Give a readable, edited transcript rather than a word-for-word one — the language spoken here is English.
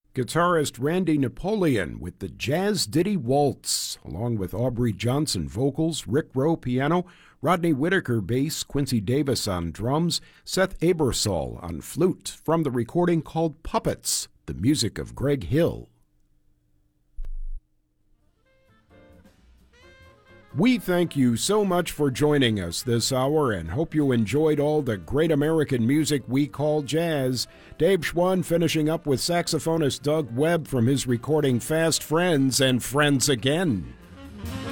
Guitarist Randy Napoleon with the Jazz Ditty Waltz, along with Aubrey Johnson vocals, Rick Rowe piano, Rodney Whitaker bass, Quincy Davis on drums, Seth Abersol on flute, from the recording called Puppets, the music of Greg Hill. We thank you so much for joining us this hour and hope you enjoyed all the great American music we call jazz. Dave Schwann finishing up with saxophonist Doug Webb from his recording Fast Friends and Friends Again.